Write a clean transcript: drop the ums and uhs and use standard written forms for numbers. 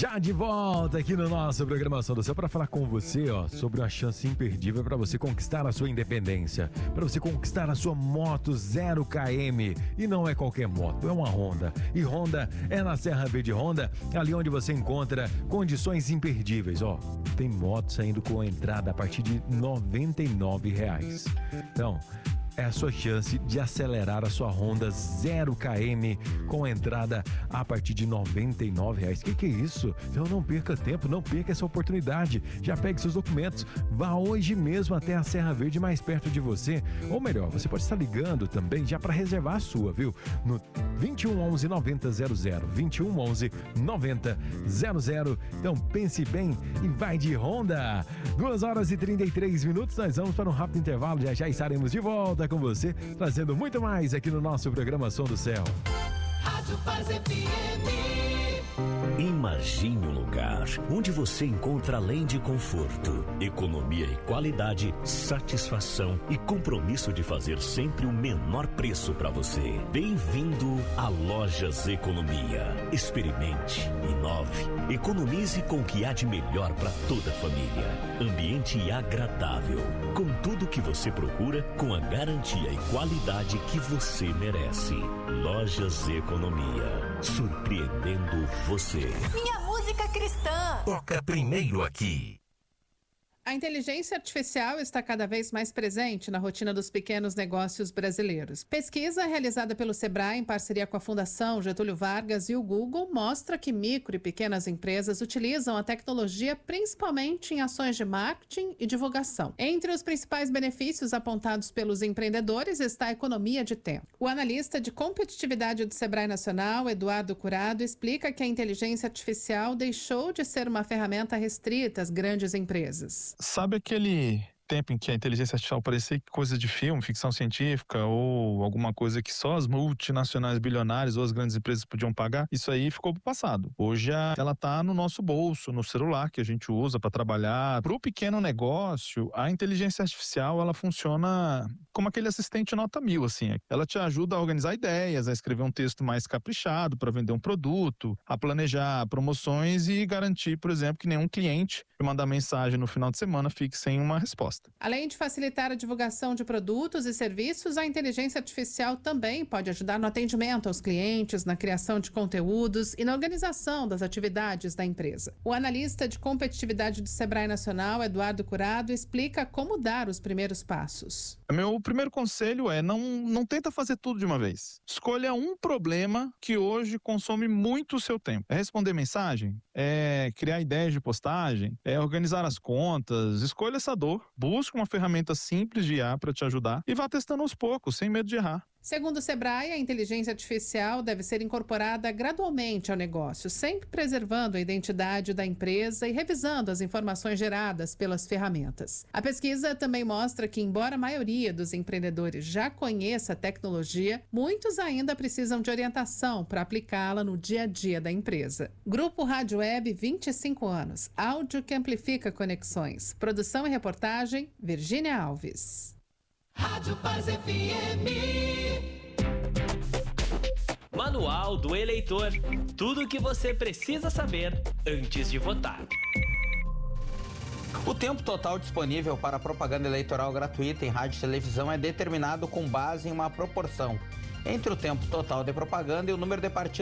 Já de volta aqui no nosso Programação do Céu para falar com você, sobre uma chance imperdível para você conquistar a sua independência, para você conquistar a sua moto 0 km. E não é qualquer moto, é uma Honda. E Honda é na Serra Verde Honda, ali onde você encontra condições imperdíveis. Tem moto saindo com entrada a partir de R$ 99. Então, é a sua chance de acelerar a sua Honda 0 km com entrada a partir de R$ 99. Que é isso? Então não perca tempo, não perca essa oportunidade. Já pegue seus documentos, vá hoje mesmo até a Serra Verde mais perto de você. Ou melhor, você pode estar ligando também já para reservar a sua, viu? No 2111 9000, 2111 9000. Então pense bem e vai de Honda. 2h33, nós vamos para um rápido intervalo, já estaremos de volta com você, trazendo muito mais aqui no nosso Programação do Céu. Rádio Paz FM. Imagine um lugar onde você encontra, além de conforto, economia e qualidade, satisfação e compromisso de fazer sempre o menor preço para você. Bem-vindo a Lojas Economia. Experimente, inove, economize com o que há de melhor para toda a família. Ambiente agradável, com tudo que você procura, com a garantia e qualidade que você merece. Lojas Economia, surpreendendo você. Minha música cristã. Toca primeiro aqui. A inteligência artificial está cada vez mais presente na rotina dos pequenos negócios brasileiros. Pesquisa realizada pelo Sebrae em parceria com a Fundação Getúlio Vargas e o Google mostra que micro e pequenas empresas utilizam a tecnologia principalmente em ações de marketing e divulgação. Entre os principais benefícios apontados pelos empreendedores está a economia de tempo. O analista de competitividade do Sebrae Nacional, Eduardo Curado, explica que a inteligência artificial deixou de ser uma ferramenta restrita às grandes empresas. Sabe aquele tempo em que a inteligência artificial parecia coisa de filme, ficção científica ou alguma coisa que só as multinacionais bilionárias ou as grandes empresas podiam pagar? Isso aí ficou pro passado. Hoje ela tá no nosso bolso, no celular que a gente usa para trabalhar. Pro pequeno negócio, a inteligência artificial ela funciona como aquele assistente nota 1000, assim. Ela te ajuda a organizar ideias, a escrever um texto mais caprichado para vender um produto, a planejar promoções e garantir, por exemplo, que nenhum cliente que mandar mensagem no final de semana fique sem uma resposta. Além de facilitar a divulgação de produtos e serviços, a inteligência artificial também pode ajudar no atendimento aos clientes, na criação de conteúdos e na organização das atividades da empresa. O analista de competitividade do Sebrae Nacional, Eduardo Curado, explica como dar os primeiros passos. Meu primeiro conselho é não tenta fazer tudo de uma vez. Escolha um problema que hoje consome muito o seu tempo. É responder mensagem? É criar ideias de postagem? É organizar as contas? Escolha essa dor. Busque uma ferramenta simples de IA para te ajudar e vá testando aos poucos, sem medo de errar. Segundo o Sebrae, a inteligência artificial deve ser incorporada gradualmente ao negócio, sempre preservando a identidade da empresa e revisando as informações geradas pelas ferramentas. A pesquisa também mostra que, embora a maioria dos empreendedores já conheça a tecnologia, muitos ainda precisam de orientação para aplicá-la no dia a dia da empresa. Grupo Rádio Web, 25 anos. Áudio que amplifica conexões. Produção e reportagem, Virgínia Alves. Rádio Paz FM. Manual do Eleitor. Tudo o que você precisa saber antes de votar. O tempo total disponível para propaganda eleitoral gratuita em rádio e televisão é determinado com base em uma proporção entre o tempo total de propaganda e o número de partidos